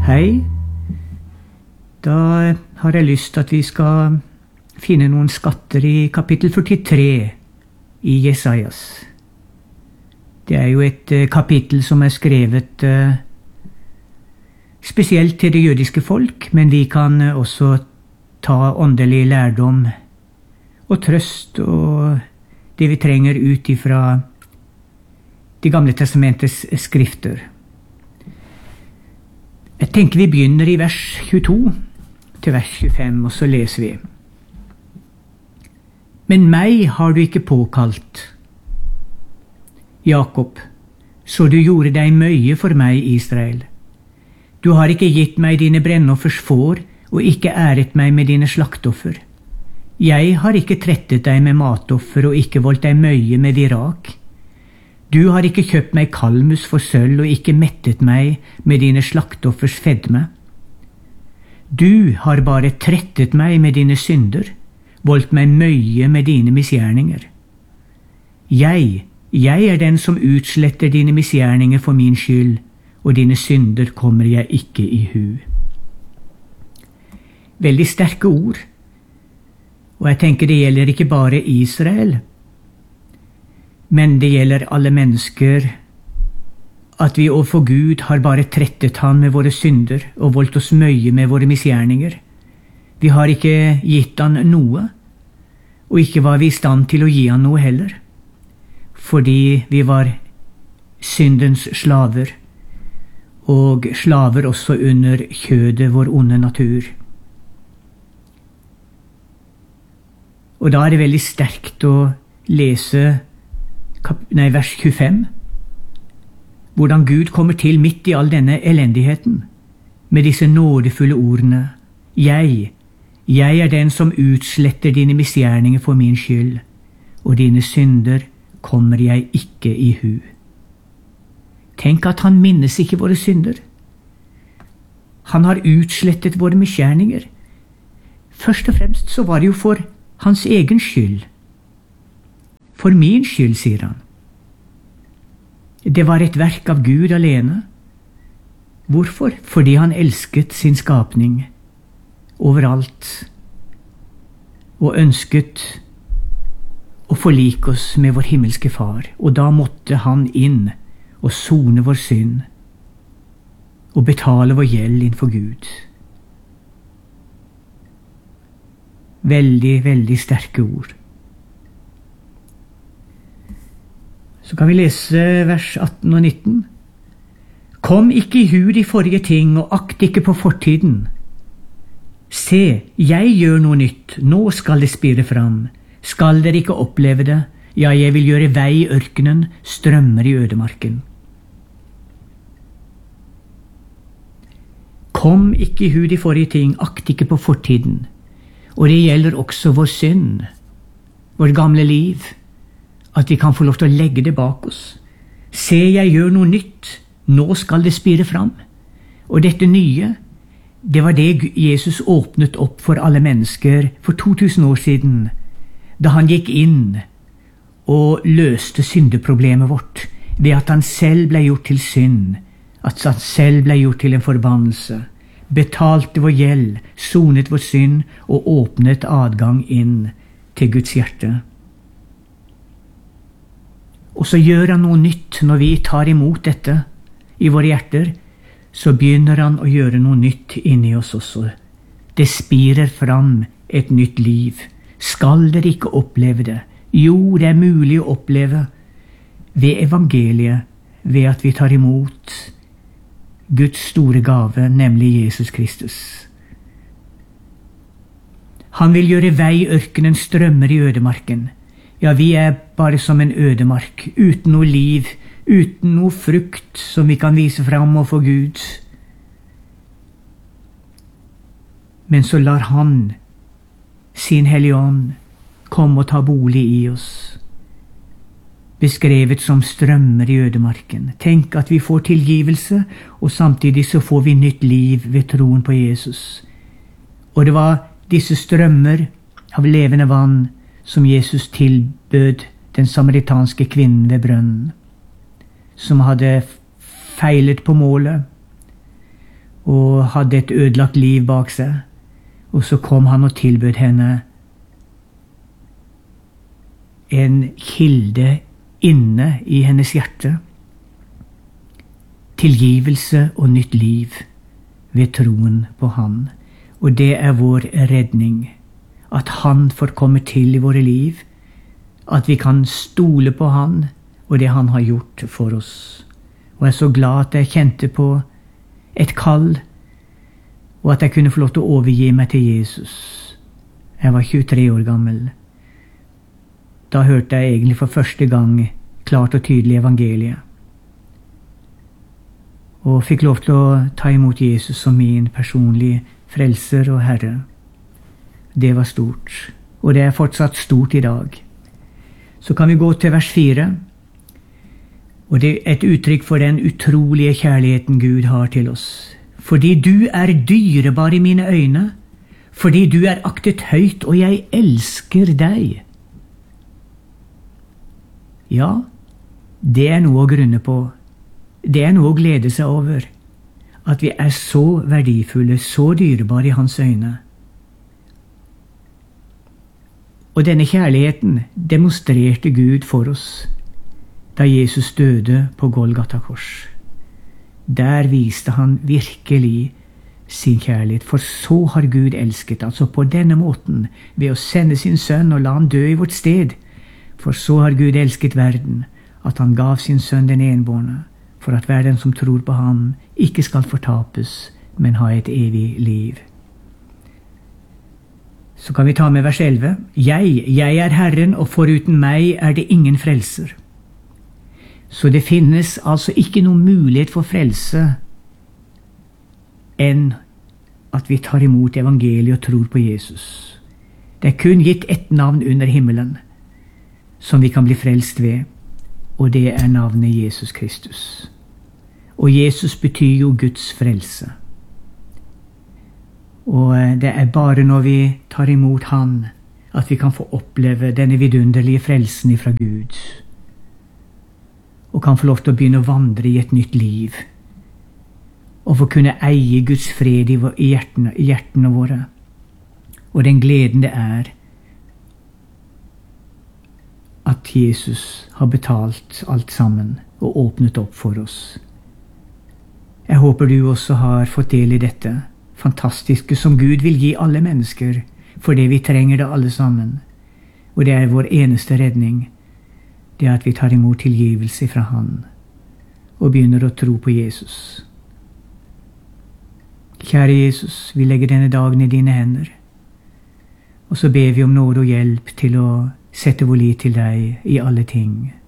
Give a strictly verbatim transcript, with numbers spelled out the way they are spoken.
Hei. Da har jeg lyst til at vi skal finne noen skatter i kapittel førtitre i Jesajas. Det er jo et uh, kapittel som er skrevet uh, spesielt til det jødiske folk, men vi kan uh, også ta åndelig lærdom og trøst og det vi trenger ut ifra Det gamle testamentets skrifter. Jeg tenker vi begynner i vers tjueto til vers tjuefem, og så leser vi. Men meg har du ikke påkalt, Jakob, så du gjorde deg møye for meg, Israel. Du har ikke gitt meg dine brennoffers får, og ikke æret meg med dine slaktoffer. Jeg har ikke trettet deg med matoffer, og ikke voldt deg møye med virak. Du har ikke kjøpt meg kalmus for sølv, og ikke mettet meg med dine slaktoffers fedme. Du har bare trettet meg med dine synder, voldt meg møye med dine misgjerninger. Jeg, jeg er den som utsletter dine misgjerninger for min skyld, og dine synder kommer jeg ikke i hu. Veldig sterke ord, og jeg tenker det gjelder ikke bare Israel, men det gjelder alle mennesker, at vi overfor Gud har bare trettet han med våre synder og voldt oss møye med våre misgjerninger. Vi har ikke gitt han noe, og ikke var vi i stand til å gi han noe heller, fordi vi var syndens slaver, og slaver også under kjødet, vår onde natur. Og da er det veldig sterkt å lese Nei, vers tjuefem, hvordan Gud kommer til midt i all denne elendigheten, med disse nådefulle ordene. Jeg, jeg er den som utsletter dine misgjerninger for min skyld, og dine synder kommer jeg ikke i hu. Tenk at han minnes ikke våre synder. Han har utslettet våre misgjerninger. Først og fremst så var det jo for hans egen skyld. For min skyld, sier han. Det var et verk av Gud alene. Hvorfor? Fordi han elsket sin skapning overalt, og ønsket å forlike oss med vår himmelske far. Og da måtte han inn og sone vår synd, og betale vår gjeld innfor Gud. Veldig, veldig sterke ord. Så kan vi lese vers atten og nitten. Kom ikke i hu de forrige ting, og akt ikke på fortiden. Se, jeg gjør noe nytt, nå skal det spire fram. Skal dere ikke oppleve det? Ja, jeg vil gjøre vei i ørkenen, strømmer i ødemarken. Kom ikke i hu de forrige ting, akt ikke på fortiden. Og det gjelder også vår synd, vår gamle liv, at vi kan få lov til å legge det bak oss. Se, jeg gjør noe nytt, nå skal det spire fram. Og dette nye, det var det Jesus åpnet opp for alle mennesker for to tusen år siden, da han gikk inn og løste syndeproblemet vårt, ved at han selv ble gjort til synd, at han selv ble gjort til en forbannelse, betalte vår gjeld, sonet vår synd og åpnet adgang inn til Guds hjerte. Og så gjør han noe nytt når vi tar imot dette i våre hjerter, så begynner han å gjøre noe nytt inni oss også. Det spirer fram et nytt liv. Skal dere ikke oppleve det? Jo, det er mulig å oppleve ved evangeliet, ved at vi tar imot Guds store gave, nemlig Jesus Kristus. Han vil gjøre vei i ørkenen, strømmer i ødemarken. Ja, vi er bare som en ødemark, uten noe liv, uten noe frukt som vi kan vise fram og for Gud. Men så lar han sin Hellige Ånd komme og ta bolig i oss, beskrevet som strømmer i ødemarken. Tenk at vi får tilgivelse, og samtidig så får vi nytt liv ved troen på Jesus. Og det var disse strømmer av levende vann som Jesus tilbød den samaritanske kvinnen ved brønnen, som hadde feilet på målet, og hadde et ødelagt liv bak seg. Og så kom han og tilbød henne en kilde inne i hennes hjerte. Tilgivelse og nytt liv ved troen på han. Og det er vår redning. At han får komme til i våre liv. At vi kan stole på han og det han har gjort for oss. Og jeg er så glad at jeg kjente på et kall, og at jeg kunne få lov til å overgi meg til Jesus. Jeg var tjuetre år gammel. Da hørte jeg egentlig for første gang klart og tydelig evangeliet. Og fikk lov til å ta imot Jesus som min personlige frelser og Herre. Det var stort, og det er fortsatt stort i dag. Så kan vi gå til vers fire. Og det er et uttrykk for den utrolige kjærligheten Gud har til oss. Fordi du er dyrebar i mine øyne, fordi du er aktet høyt, og jeg elsker deg. Ja, det er noe å grunne på. Det er noe å glede seg over. At vi er så verdifulle, så dyrebare i hans øyne. Og denne kjærligheten demonstrerte Gud for oss da Jesus døde på Golgata kors. Der viste han virkelig sin kjærlighet, for så har Gud elsket, altså på denne måten, ved å sende sin sønn og la han dø i vårt sted. For så har Gud elsket verden, at han gav sin sønn den enbårne, for at hver den som tror på ham ikke skal fortapes, men ha et evig liv. Så kan vi ta med vers elleve. Jeg, jeg er Herren, og foruten meg er det ingen frelser. Så det finnes altså ikke noen mulighet for frelse enn at vi tar imot evangeliet og tror på Jesus. Det er kun gitt ett navn under himmelen som vi kan bli frelst ved, og det er navnet Jesus Kristus. Og Jesus betyr jo Guds frelse. Og det er bare når vi tar imot Han at vi kan få oppleve denne vidunderlige frelsen ifra Gud, og kan få lov til å begynne å vandre i et nytt liv, og få kunne eie Guds fred i hjertene, i hjertene våre, og den gleden det er at Jesus har betalt alt sammen og åpnet opp for oss. Jeg håper du også har fått del i dette fantastiske som Gud vil gi alle mennesker, fordi vi trenger det alle sammen, og det er vår eneste redning. Det er at vi tar imot tilgivelse fra Han og begynner å tro på Jesus. Kjære Jesus, vi legger denne dagen i dine hender, og så ber vi om nåde og hjelp til å sette vår lit til deg i alle ting.